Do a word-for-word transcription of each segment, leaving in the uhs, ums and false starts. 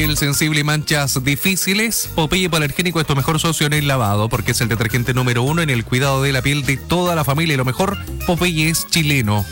piel sensible y manchas difíciles, Popeye Hipoalergénico es tu mejor socio en el lavado, porque es el detergente número uno en el cuidado de la piel de toda la familia. Y lo mejor, Popeye es chileno.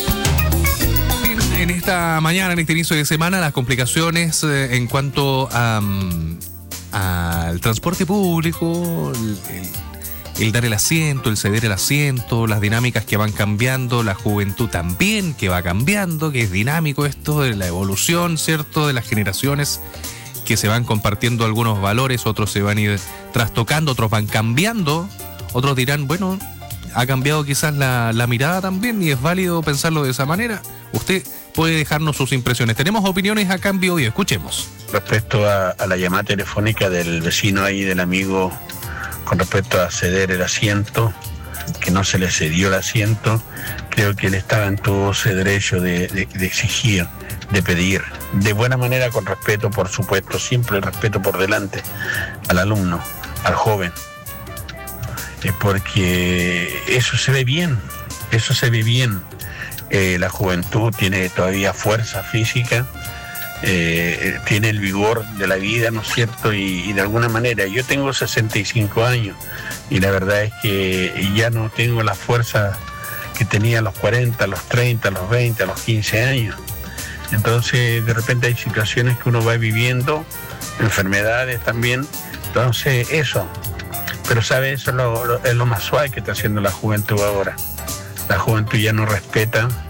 En esta mañana, en este inicio de semana, las complicaciones eh, en cuanto a, um, al transporte público, el, el, el dar el asiento, el ceder el asiento, las dinámicas que van cambiando, la juventud también que va cambiando, que es dinámico esto de la evolución, ¿cierto?, de las generaciones, que se van compartiendo algunos valores, otros se van a ir trastocando, otros van cambiando, otros dirán, bueno, ha cambiado quizás la, la mirada también y es válido pensarlo de esa manera. Usted puede dejarnos sus impresiones. Tenemos opiniones a cambio y escuchemos. Respecto a, a la llamada telefónica del vecino ahí, del amigo, con respecto a ceder el asiento, que no se le cedió el asiento, creo que él estaba en todo ese derecho de, de, de exigir, de pedir, de buena manera, con respeto, por supuesto, siempre el respeto por delante, al alumno, al joven, eh, porque eso se ve bien, eso se ve bien. Eh, la juventud tiene todavía fuerza física, eh, tiene el vigor de la vida, ¿no es cierto? Y, y de alguna manera, yo tengo sesenta y cinco años y la verdad es que ya no tengo la fuerza que tenía a los cuarenta, a los treinta, a los veinte, a los quince años. Entonces, de repente hay situaciones que uno va viviendo, enfermedades también, entonces eso. Pero, ¿sabe? Eso es lo, lo, es lo más suave que está haciendo la juventud ahora. La juventud ya no respeta